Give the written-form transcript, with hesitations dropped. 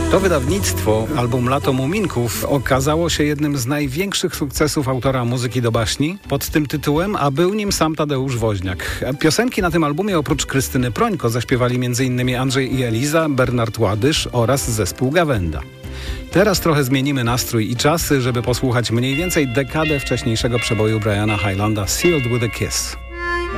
To wydawnictwo, album Lato Muminków, okazało się jednym z największych sukcesów autora muzyki do baśni pod tym tytułem, a był nim sam Tadeusz Woźniak. Piosenki na tym albumie oprócz Krystyny Prońko zaśpiewali m.in. Andrzej i Eliza, Bernard Ładysz oraz zespół Gawenda. Teraz trochę zmienimy nastrój i czasy, żeby posłuchać mniej więcej dekadę wcześniejszego przeboju Briana Highlanda Sealed with a Kiss.